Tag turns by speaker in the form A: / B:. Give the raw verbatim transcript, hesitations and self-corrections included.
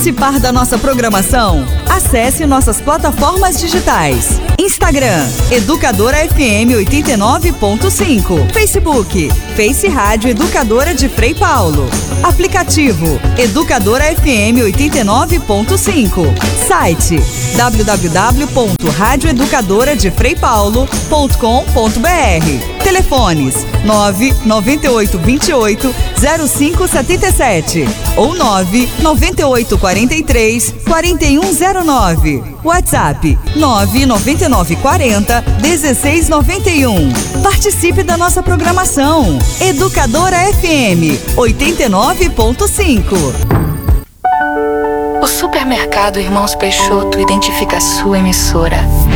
A: Participar da nossa programação? Acesse nossas plataformas digitais. Instagram, Educadora F M oitenta e nove ponto cinco. Facebook, Face Rádio Educadora de Frei Paulo. Aplicativo, Educadora F M oitenta e nove ponto cinco. Site, w w w ponto rádio educadora de frei paulo ponto com ponto b r. Telefones nove nove oito dois oito zero cinco sete sete ou nove nove oito quatro três quatro um zero nove. WhatsApp nove nove nove quatro zero um seis nove um. Participe da nossa programação. Educadora F M oitenta e nove ponto cinco.
B: O supermercado Irmãos Peixoto identifica a sua emissora